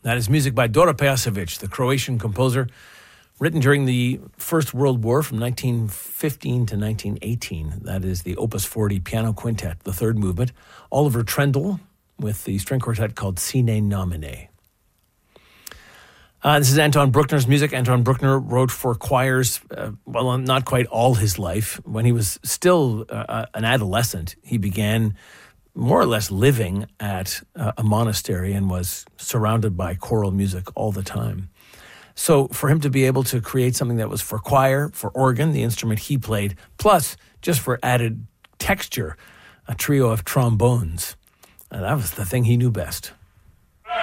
That is music by Dora Pejacevic, the Croatian composer, written during the First World War from 1915 to 1918. That is the Opus 40 Piano Quintet, the third movement. Oliver Trendle with the string quartet called Sine Nomine. This is Anton Bruckner's music. Anton Bruckner wrote for choirs, not quite all his life. When he was still an adolescent, he began more or less living at a monastery and was surrounded by choral music all the time. So for him to be able to create something that was for choir, for organ, the instrument he played, plus just for added texture, a trio of trombones, that was the thing he knew best.